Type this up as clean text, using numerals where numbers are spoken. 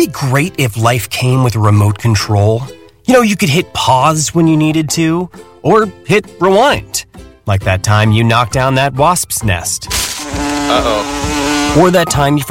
be great if life came with a remote control? You know, you could hit pause when you needed to, or hit rewind. Like that time you knocked down that wasp's nest. Uh-oh. Or that time you